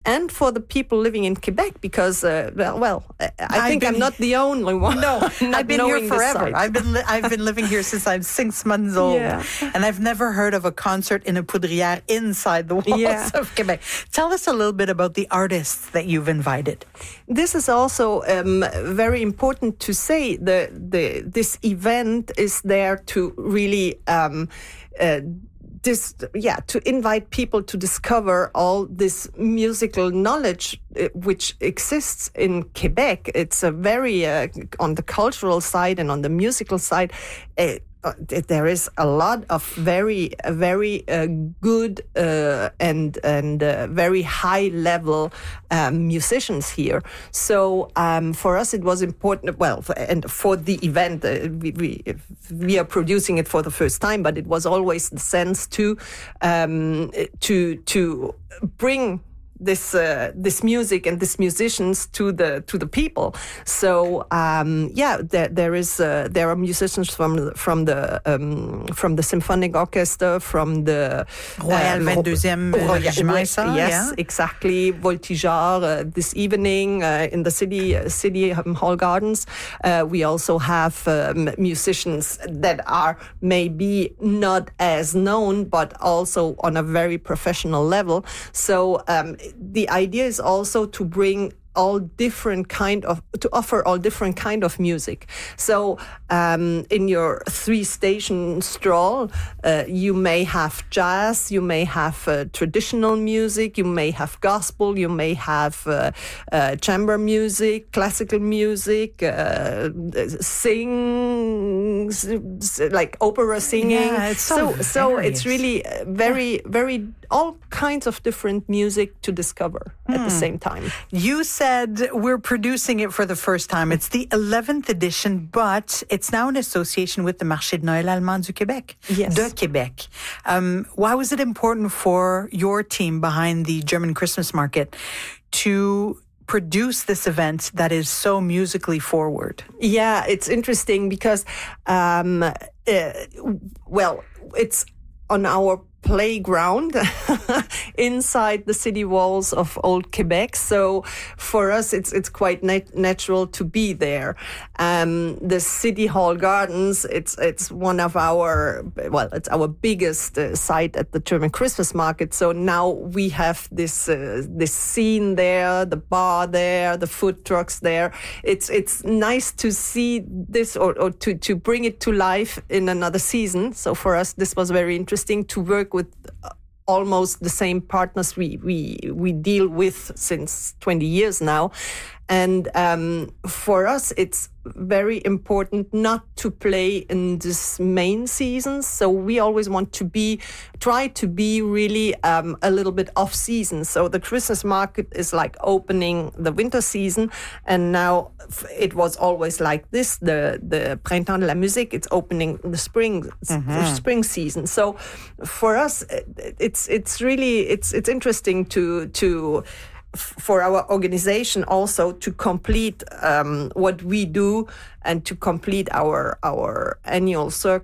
and for the people living in Quebec, because I think I'm not the only one. No, I've been here forever. I've been living here since I'm 6 months old, and I've never heard of a concert in a poudrière inside the walls of Quebec. Tell us a little bit about the artists that you've invited. This is also very important to say. This event is there to really to invite people to discover all this musical knowledge which exists in Quebec. It's a very on the cultural side and on the musical side. There is a lot of very good and very high level musicians here. So for us it was important. Well, and for the event we are producing it for the first time, but it was always the sense to bring this music and these musicians to the people. So there are musicians from the symphonic orchestra, from the Royal 22e Régiment. Yes, exactly. Voltigeur this evening in the city hall gardens. We also have musicians that are maybe not as known, but also on a very professional level. So the idea is also to bring to offer all different kind of music. So in your 3-station stroll, you may have jazz, you may have traditional music, you may have gospel, you may have chamber music, classical music, like opera singing. Yeah, so it's really very all kinds of different music to discover at the same time. You said we're producing it for the first time. It's the 11th edition, but it's now in association with the Marché de Noël Allemand du Québec. Yes. De Québec. Why was it important for your team behind the German Christmas market to produce this event that is so musically forward? Yeah, it's interesting because, it's on our playground inside the city walls of Old Quebec. So for us, it's quite natural to be there. The City Hall Gardens, it's one of it's our biggest site at the German Christmas market. So now we have this scene there, the bar there, the food trucks there. It's nice to see this or to bring it to life in another season. So for us, this was very interesting to work with almost the same partners we deal with since 20 years now. And for us, it's very important not to play in this main season. So we always want to try to be really a little bit off season. So the Christmas market is like opening the winter season, and now it was always like this. The Printemps de la Musique, it's opening the spring season. So for us, it's really interesting to for our organization also to complete what we do and to complete our annual circle.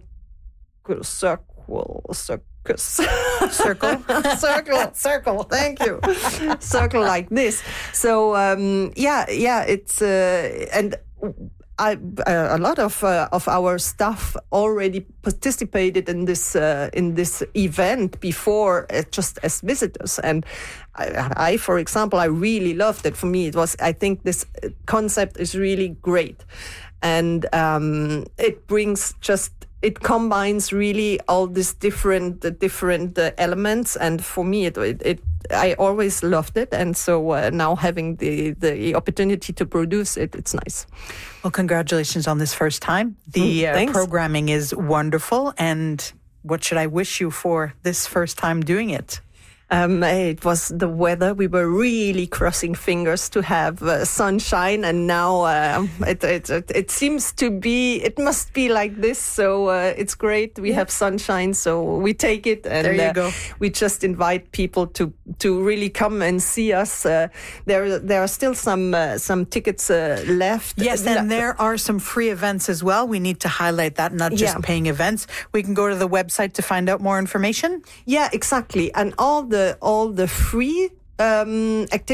Thank you. Circle like this. So it's and a lot of our staff already participated in this event before, just as visitors. And I, for example, I really loved it. For me, I think this concept is really great, and it combines really all these different elements. And for me, I always loved it, and so now having the opportunity to produce it, it's nice. Well, congratulations on this first time. The programming is wonderful, and what should I wish you for this first time doing it? It was the weather. We were really crossing fingers to have sunshine, and now it seems to be. It must be like this, so it's great. We have sunshine, so we take it. And there you go. We just invite people to really come and see us. There are still some tickets left. Yes, and there are some free events as well. We need to highlight that, not just paying events. We can go to the website to find out more information. Yeah, exactly, and all the free activities